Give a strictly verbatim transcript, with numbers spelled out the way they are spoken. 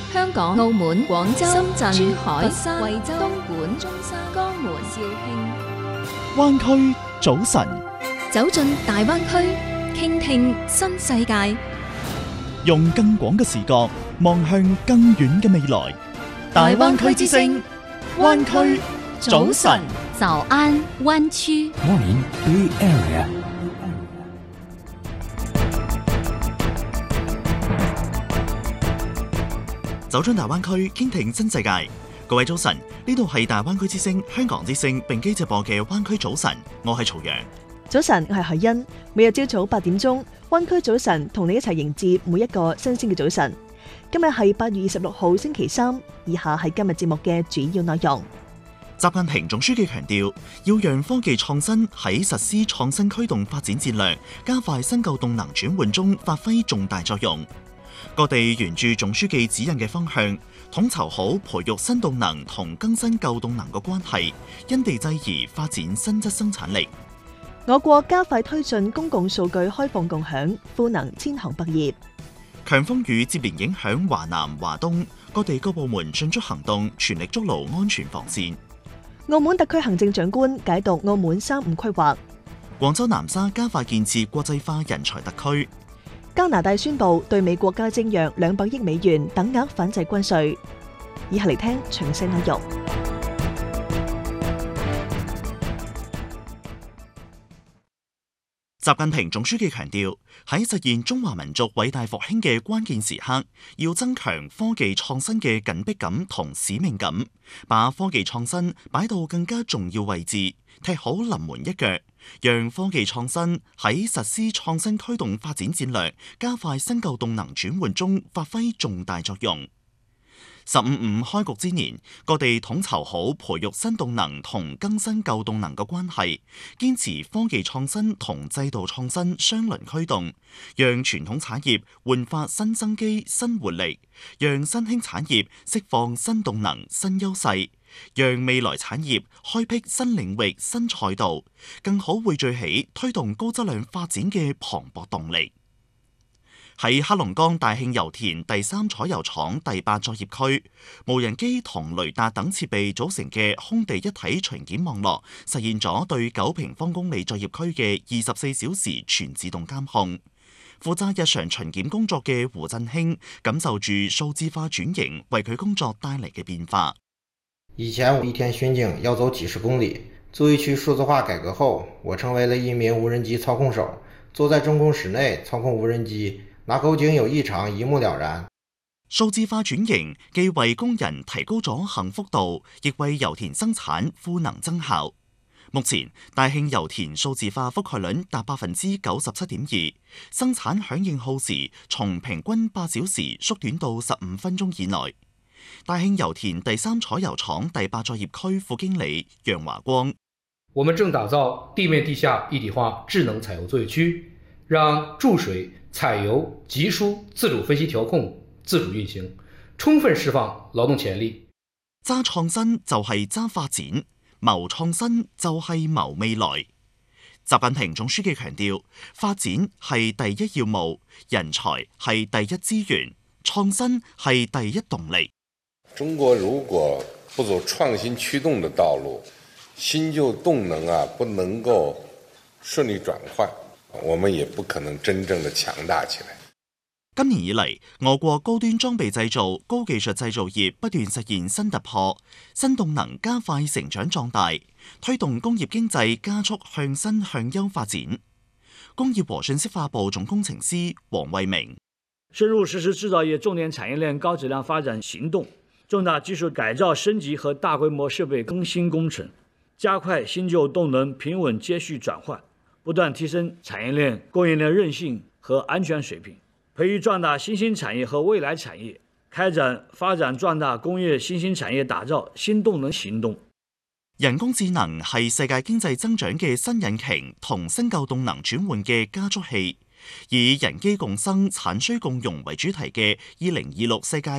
香港、澳門、廣州、深圳、珠海、佛山、惠州、東莞、中山、江門、肇慶。 灣區早晨， 走進大灣區，傾聽新世界， 用更廣嘅視角望向更遠嘅未來。大灣區之聲，灣區早晨， 早安灣區。 Morning Bay Area。 走進大灣區，傾聽新世界。各位早晨，呢度係大灣區之聲、香港之聲並機直播嘅灣區早晨，我係曹陽。 早晨，我係海欣。每日朝早八點鐘，灣區早晨同你一齊迎接每一個新鮮嘅早晨。今日係八月二十六號星期三，以下係今日節目嘅主要內容。 習近平總書記強調，要讓科技創新喺實施創新驅動發展戰略、加快新舊動能轉換中發揮重大作用。各地沿住總書記指引嘅方向，統籌好培育新動能同更新舊動能嘅關係，因地制宜發展新質生產力。 我國加快推進公共數據開放共享，賦能千行百業。 強風雨接連影響華南、華東，各地各部門迅速行動，全力築牢安全防線。 澳門特區行政長官解讀澳門三五規劃。 廣州南沙加快建設國際化人才特區。 加拿大宣布對美國加徵約兩百億美元等額反制關稅。以下嚟聽詳細內容。 習近平總書記強調，喺實現中華民族偉大復興嘅關鍵時刻，要增強科技創新嘅緊迫感同使命感，把科技創新擺到更加重要位置，踢好臨門一腳，讓科技創新喺實施創新驅動發展戰略、加快新舊動能轉換中發揮重大作用。十五五開局之年，各地統籌好培育新動能同更新舊動能嘅關係，堅持科技創新同制度創新雙輪驅動，讓傳統產業煥發新生機、新活力，讓新興產業釋放新動能、新優勢，讓未來產業開闢新領域、新賽道，更好匯聚起推動高質量發展嘅磅礴動力。喺黑龍江大慶油田第三採油廠第八作業區，無人機同雷達等設備組成嘅空地一體巡檢網絡，實現咗對九平方公里作業區嘅二十四小時全自動監控。負責日常巡檢工作嘅胡振興感受住數字化轉型為佢工作帶嚟嘅變化。 以前我一天巡警要走幾十公里，作業區數字化改革後，我成為了一名無人機操控手，坐在重工室內操控無人機。那口徑有異常，一目了然。 數字化轉型既為工人提高咗幸福度，亦為油田生產賦能增效。目前大慶油田數字化覆蓋率達百分之九十七點二，生產響應耗時從平均八小時縮短到十五分鐘以內。大慶油田第三採油廠第八作業區副經理楊華光： 我們正打造地面地下一體化智能採油作業區，讓注水、採油、集輸自主分析調控、自主運行，充分釋放勞動潛力。 揸創新就係揸發展，謀創新就係謀未來。習近平總書記強調，發展係第一要務，人才係第一資源，創新係第一動力。 中國如果不走創新驅動的道路，新舊動能啊不能夠順利轉換，我們也不可能真正的強大起來。 今年以嚟，我國高端裝備製造、高技術製造業不斷實現新突破，新動能加快成長壯大，推動工業經濟加速向新向優發展。工業和信息化部總工程師黃惠明： 深入實施製造業重點產業鏈高質量發展行動，重大技術改造升級和大規模設備更新工程，加快新舊動能平穩接續轉換，不斷提升產業鏈供應鏈韌性和安全水平，培育壯大新興產業和未來產業，開展發展壯大工業新興產業打造新動能行動。 人工智能係世界經濟增長嘅新引擎同新舊動能轉換嘅加速器，以人機共生、產需共融為主題嘅二零二六世界